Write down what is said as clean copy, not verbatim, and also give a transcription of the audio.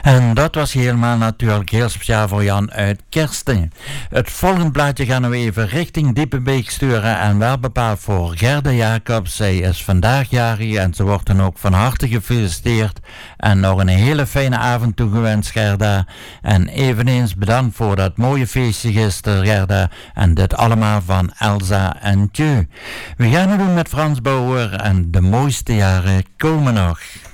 En dat was helemaal natuurlijk heel speciaal voor Jan uit Kirsten. Het volgende plaatje gaan we even richting Diepenbeek sturen en wel bepaald voor Gerda Jacobs. Zij is vandaag jarig en ze wordt dan ook van harte gefeliciteerd. En nog een hele fijne avond toegewenst, Gerda. En eveneens bedankt voor dat mooie feestje gisteren, Gerda. En dit allemaal van Elsa en Tjeu. We gaan het doen met Frans Bauer en de mooiste jaren komen nog.